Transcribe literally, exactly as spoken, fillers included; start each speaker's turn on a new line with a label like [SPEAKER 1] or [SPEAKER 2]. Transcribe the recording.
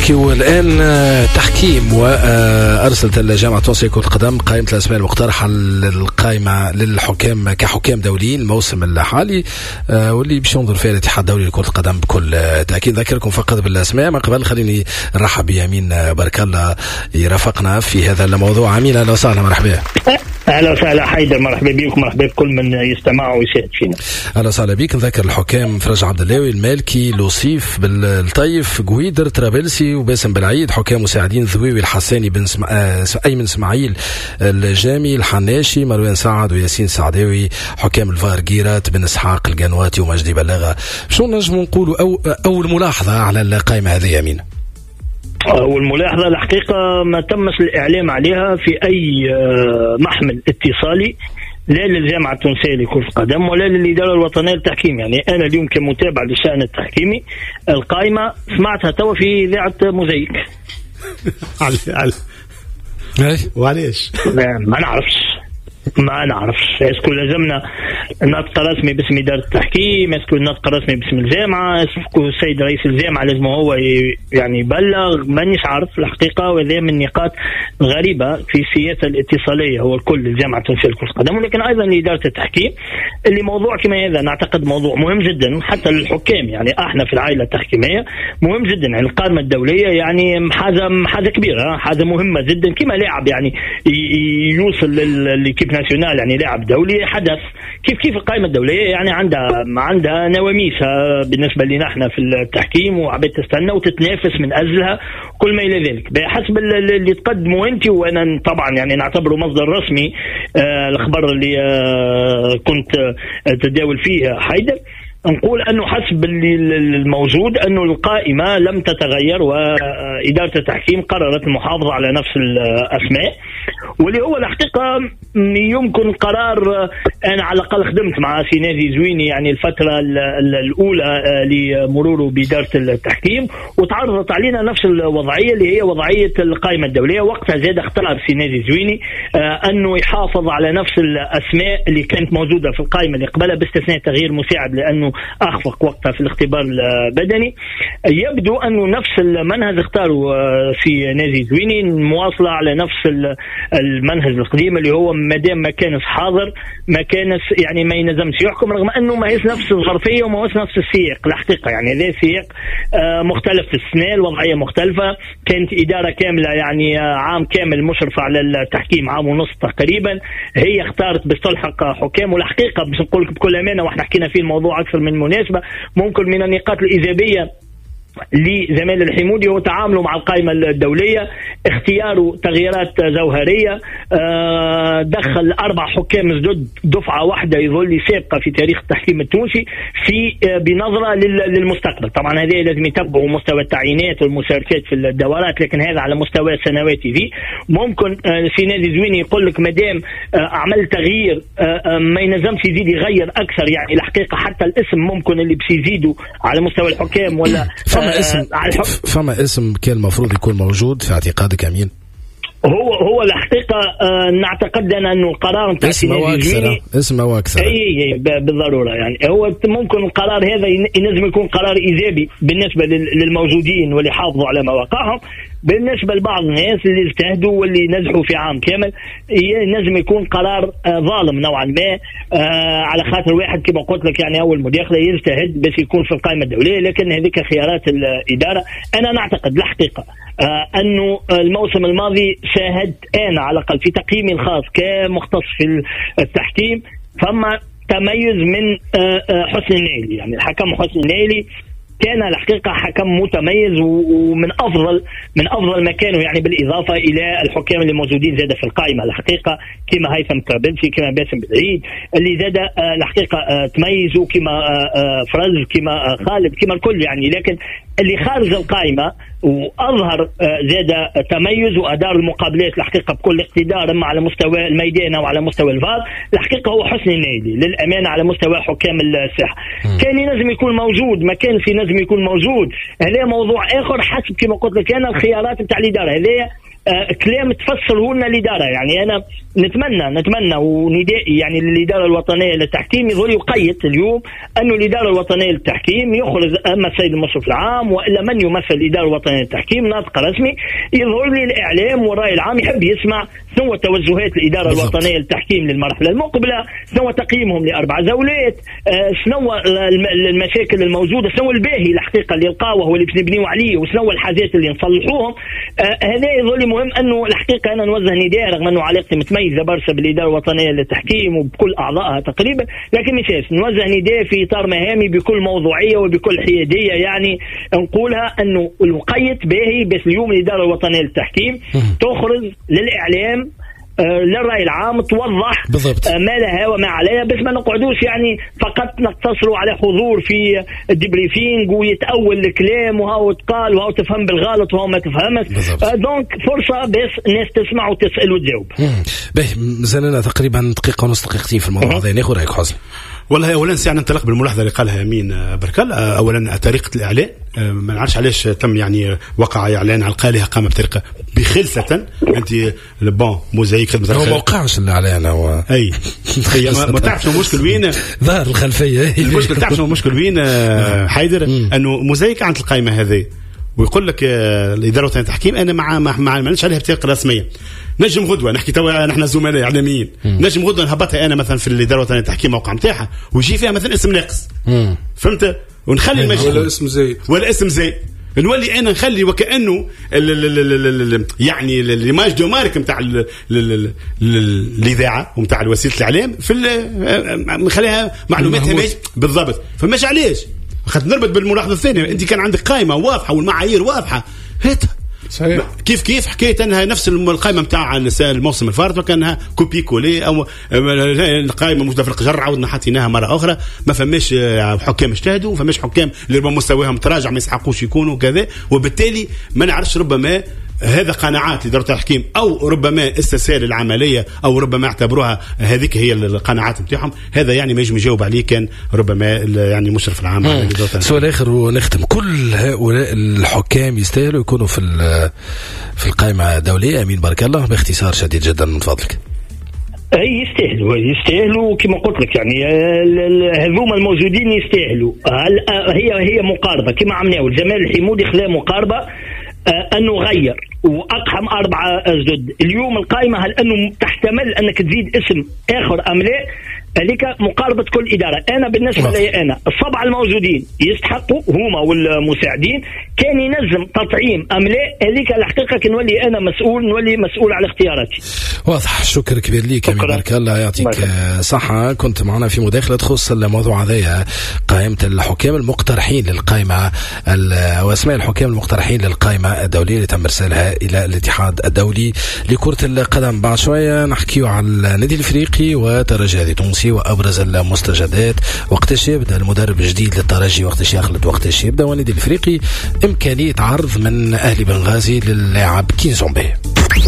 [SPEAKER 1] نحكيو الآن تحكيم، وأرسلت الجامعة التونسية لكرة القدم قائمة الأسماء المقترحة للقائمة للحكام كحكام دوليين الموسم الحالي، واللي باش ينظر فيها الاتحاد الدولي لكرة القدم بكل تأكيد. ذكركم فقط بالأسماء. ما قبل خليني نرحب بيمين بارك الله يرافقنا في هذا الموضوع. عميل أهلا وسهلا، مرحبا.
[SPEAKER 2] اهلا وسهلا حيدر، مرحبا بكم، مرحبا بكل من يستمع ويشاهد فينا.
[SPEAKER 1] اهلا وسهلا بك. نذكر الحكام فرج عبد اللهوي، المالكي، لوصيف بالطيف، قويدر، ترابلسي وباسم بالعيد. حكام مساعدين ذويوي الحساني بن سم... آه... ايمن اسماعيل الجامي الحناشي، مروان سعد وياسين سعداوي. حكام الفار قيرات بن اسحاق القنواتي ومجدي بلاغه. شو نجم نقولوا أو... اول ملاحظه على القائمه هذه يا مين؟
[SPEAKER 2] والملاحظة الحقيقة ما تمش الإعلام عليها في أي محمل اتصالي، لا للجامعة التونسية لكرة القدم ولا للإدارة الوطنية للتحكيم. يعني أنا اليوم كمتابع للشأن التحكيمي القائمة سمعتها توا في إذاعة موزايك.
[SPEAKER 3] على على وعليش
[SPEAKER 2] ما نعرفش ما نعرفش اسكو لازمنا نطق رسمي باسم إدارة التحكيم، اسكو نطق رسمي باسم الجامعة، اسكو السيد رئيس الجامعة لازم هو يعني يبلغ. مانيش عارف الحقيقة، وهذه من النقاط غريبة في السياسة الاتصالية. هو الكل الجامعة التونسية لكرة القدم، ولكن أيضا إدارة التحكيم اللي موضوع كما هذا نعتقد موضوع مهم جدا حتى للحكام. يعني احنا في العائلة التحكيمية مهم جدا، يعني القائمة الدولية يعني حاجة حاجة كبيرة، حاجة مهمة جدا. كما لاعب يعني يوصل للكيب ناسيونال، يعني لاعب دولي حدث، كيف كيف القائمة الدولية يعني عندها عندها نواميسها بالنسبة لنا احنا في التحكيم، وعبيد تستنى وتتنافس من أجلها كل ما إلى ذلك بحسب اللي تقدموا أنت. وأنا طبعا يعني نعتبره مصدر رسمي آه الأخبار اللي آه كنت آه تداول فيه حيدر، نقول أنه حسب الموجود أنه القائمة لم تتغير، وإدارة التحكيم قررت المحافظة على نفس الأسماء، واللي هو الحقيقة يمكن قرار. أنا على الأقل خدمت مع سينادي زويني يعني الفترة الأولى لمروره بإدارة التحكيم، وتعرضت علينا نفس الوضعية اللي هي وضعية القائمة الدولية. وقتها زاد اختار سينادي زويني أنه يحافظ على نفس الأسماء اللي كانت موجودة في القائمة اللي قبلها باستثناء تغيير مساعد لأنه أخفق وقتها في الاختبار البدني. يبدو أنه نفس المنهج اختاروا في نادي زويني، مواصلة على نفس المنهج القديم اللي هو مادام ما كانش حاضر ما كانش يعني ما ينزمش يحكم، رغم أنه ما هيش نفس الظرفية وما هوش نفس السياق الحقيقة. يعني ذا سياق مختلف في السنة، الوضعية مختلفة. كانت إدارة كاملة يعني عام كامل مشرفة على التحكيم، عام ونص تقريبا، هي اختارت باش تلحق حكام. والحقيقة باش نقول لك بكل أمانة واحنا حكينا في الموضوع أكثر من مناسبة، ممكن من النقاط الإيجابية لزميل الحمودي هو تعامله مع القائمة الدولية، اختياره تغييرات جوهرية، دخل أربع حكام جدد دفعة واحدة يظل سابقة في تاريخ التحكيم التونسي في بنظرة للمستقبل. طبعا هذه لازم يتبعوا مستوى التعيينات والمشاركات في الدورات، لكن هذا على مستوى السنوات ذي. ممكن في نادي زويني يقول لك مدام عمل تغيير ما ينزمش يزيد يغير أكثر. يعني الحقيقة حتى الاسم ممكن اللي بس يزيدوا على مستوى الحكام ولا
[SPEAKER 1] فما اسم فما اسم كان المفروض يكون موجود في اعتقادك امين؟
[SPEAKER 2] هو هو الحقيقة آه نعتقد أنا أنه القرار نتاع
[SPEAKER 1] اسمه أكثر اسمه أكثر
[SPEAKER 2] أي بالضرورة. يعني هو ممكن القرار هذا ينجم يكون قرار إيجابي بالنسبة للموجودين واللي حافظوا على مواقعهم. بالنسبة لبعض الناس اللي اجتهدوا واللي نجحوا في عام كامل ينجم يكون قرار آه ظالم نوعا ما، آه على خاطر واحد كما قلت لك يعني أول مداخلة يجتهد بس يكون في القائمة الدولية، لكن هذيك خيارات الإدارة. أنا نعتقد الحقيقة آه أنه الموسم الماضي شاهدت أنا على الأقل في تقييمي الخاص كمختص في التحكيم فما تميز من آه آه حسن النيلي. يعني الحكم حسن النيلي كان الحقيقة حكم متميز ومن أفضل من أفضل مكانه، يعني بالإضافة إلى الحكام اللي موجودين زادة في القائمة الحقيقة كما هيثم ترابلسي كما باسم بالعيد اللي زادة الحقيقة تميزوا كما فرز كما خالد كما الكل يعني. لكن اللي خارج القائمة وأظهر زاد تميز وأدار المقابلات الحقيقة بكل اقتدار، أما على مستوى الميدان أو على مستوى الفار الحقيقة هو حسن النيلي للأمانة على مستوى حكام الساحة. كان ينجم يكون موجود، ما كان في نجم يكون موجود، هذا موضوع آخر حسب كما قلت لك أنا الخيارات بتاع الإدارة. هذا آه كلام تفسره لنا الإدارة. يعني أنا نتمنى نتمنى وندائي يعني الإدارة الوطنية للتحكيم يظل يقيد اليوم أنه الإدارة الوطنية للتحكيم يخرج أما السيد المشرف العام وإلا من يمثل الإدارة الوطنية للتحكيم ناطق رسمي يظهر لي الإعلام والرأي العام يحب يسمع شنو توجهات الإدارة بالضبط. الوطنية للتحكيم للمرحلة المقبلة، شنو تقييمهم لأربع جولات، آه شنو المشاكل الموجودة، شنو الباهي الحقيقة اللي لقاوه واللي باش نبنيو عليه وشنو الحاجات اللي نصلحوهم. آه هذا يظل مهم أنه الحقيقة أنا نوجه نداء رغم أنه علاقتي متميزة برشا بالإدارة الوطنية للتحكيم وبكل أعضائها تقريبا، لكن مش نوجه نداء في إطار مهامي بكل موضوعية وبكل حيادية. يعني نقولها أنه الوقيت باهي بس اليوم الإدارة الوطنية للتحكيم تخرج للإعلام للرأي العام توضح بالضبط. ما لها وما عليها، بس ما نقعدوش يعني فقط نقتصروا على حضور في الديبريفينج ويتأول الكلام وهو تقال وهو تفهم بالغلط وهو ما تفهمش. دونك فرصة بس الناس تسمع وتسأل وتجاوب.
[SPEAKER 1] باهي مازالنا تقريبا دقيقة ونص دقيقتين في الموضوع هذا، ناخذ رأيك حسن.
[SPEAKER 3] والله اولا سي ننطلق بالملاحظه اللي قالها يمين بركل. اولا طريقه الاعلان ما نعرفش علاش تم يعني وقع اعلان على القالها قام بطريقه بخلسه. انت بون موزايك خدمه
[SPEAKER 1] هو ما وقعش الاعلان هو
[SPEAKER 3] اي هي ما تعرفش المشكل وين
[SPEAKER 1] ظهر الخلفيه.
[SPEAKER 3] المشكل تعرفش المشكل وين حيدر انه موزايك عند القائمه هذه ويقول لك الاداره الوطنيه للتحكيم انا مع ما معناش عليها بطريقه رسميه. نجم غدوه نحكي توا نحن زملاء اعلاميين نجم غدوه نهبطها انا مثلا في الاداره الوطنيه للتحكيم موقع نتاعها ويجي فيها مثلا اسم ناقص فهمت ونخلي المشهد
[SPEAKER 4] ولا اسم زايد
[SPEAKER 3] ولا اسم زايد نولي انا نخلي وكانه ال ال ال ال يعني ليماج دو مارك نتاع الاذاعه ونتاع وسيله الاعلام في نخليها معلومات بالضبط. فماش علاش خاطر نربط بالملاحظه الثانيه. انت كان عندك قائمه واضحه والمعايير واضحه هات
[SPEAKER 4] صحيح.
[SPEAKER 3] كيف كيف حكيت انها نفس القائمه نتاع الموسم الفارط وكانها كوبي كولي او القائمه موجوده في القجر عاودنا حطيناها مره اخرى. ما فماش حكام اجتهدوا فماش حكام اللي ربما مستواهم تراجع ما يسحقوش يكونوا كذا، وبالتالي ما نعرفش ربما هذا قناعات لإدارة التحكيم أو ربما استسهال العملية أو ربما اعتبروها هذيك هي القناعات نتاعهم. هذا يعني ما يجم يجاوب عليه كان ربما يعني مشرف العام على الإدارة التحكيم.
[SPEAKER 1] سؤال آخر ونختم. كل هؤلاء الحكام يستاهلوا يكونوا في في القائمة الدولية؟ أمين بارك الله باختصار شديد جدا من فضلك.
[SPEAKER 2] اي يستاهلوا يستاهلوا كما قلت لك يعني هذوما الموجودين يستاهلوا. هي هي مقاربة كما عملناه الجمال الحمودي خلاه مقاربة آه أنه غير وأقحم أربعة جدد. اليوم القائمة هل أنه تحتمل أنك تزيد اسم آخر أم لا؟ هذيك مقاربة كل إدارة. أنا بالنسبة لي أنا السبعة الموجودين يستحقوا هما والمساعدين كان ينجم تطعيم أم لا. هذيك الحقيقة كي نولي أنا مسؤول نولي مسؤول على اختياراتي.
[SPEAKER 1] واضح. شكر كبير ليك أمين بارك الله يعطيك صحة. كنت معنا في مداخلة تخص الموضوع هذا قائمة الحكام المقترحين للقائمة واسماء الحكام المقترحين للقائمة الدولية اللي تم إرسالها إلى الاتحاد الدولي لكرة القدم. بعد شوية نحكيو على النادي الإفريقي وترجي تونسي وأبرز المستجدات وقتاش يبدأ المدرب الجديد للترجي وقتاش يخلط وقتاش يبدأ والنادي الإفريقي إمكانية عرض من أهلي بنغازي للاعب كينزومبي.